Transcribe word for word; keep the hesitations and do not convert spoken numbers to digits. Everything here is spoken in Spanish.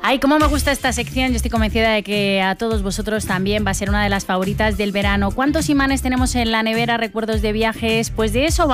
Ay, cómo me gusta esta sección. Yo estoy convencida de que a todos vosotros también va a ser una de las favoritas del verano. ¿Cuántos imanes tenemos en la nevera? ¿Recuerdos de viajes? Pues de eso